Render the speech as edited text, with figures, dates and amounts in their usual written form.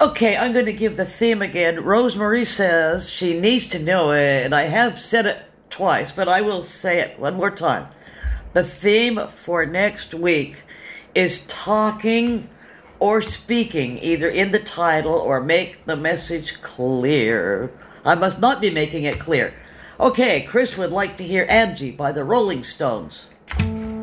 Okay, I'm going to give the theme again. Rosemarie says she needs to know it, and I have said it twice, but I will say it one more time. The theme for next week is talking or speaking, either in the title or make the message clear. I must not be making it clear. Okay, Chris would like to hear Angie by the Rolling Stones.